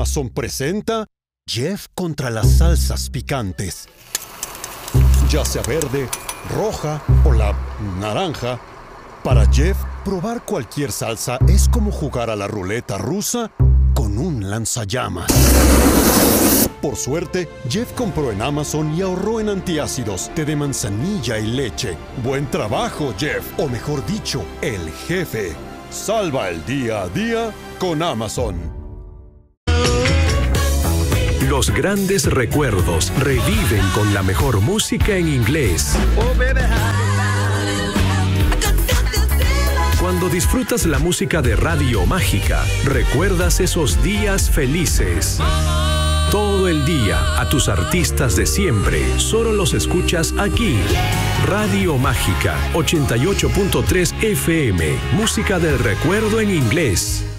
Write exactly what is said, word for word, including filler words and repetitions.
Amazon presenta Jeff contra las salsas picantes. Ya sea verde, roja o la naranja, para Jeff, probar cualquier salsa es como jugar a la ruleta rusa con un lanzallamas. Por suerte, Jeff compró en Amazon y ahorró en antiácidos, té de manzanilla y leche. ¡Buen trabajo, Jeff! O mejor dicho, el jefe. Salva el día a día con Amazon. Los grandes recuerdos reviven con la mejor música en inglés. Cuando disfrutas la música de Radio Mágica, recuerdas esos días felices. Todo el día a tus artistas de siempre, solo los escuchas aquí. Radio Mágica, ochenta y ocho punto tres F M, música del recuerdo en inglés.